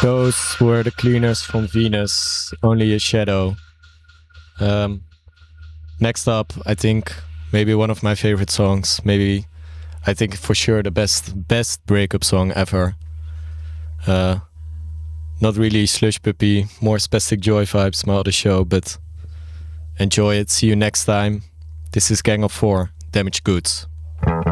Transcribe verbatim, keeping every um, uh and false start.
Those were the Cleaners from Venus, Only a Shadow. Um, next up, I think maybe one of my favorite songs. Maybe, I think for sure the best best breakup song ever. Uh, not really Slush Puppy, more Spastic Joy vibes, my other show, but enjoy it. See you next time. This is Gang of Four, Damaged Goods.